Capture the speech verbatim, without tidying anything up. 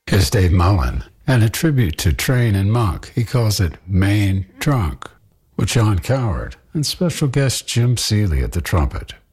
Here's Dave Mullen, and a tribute to Train and Monk. He calls it Main Trunk, with John Coward and special guest Jim Seeley at the trumpet.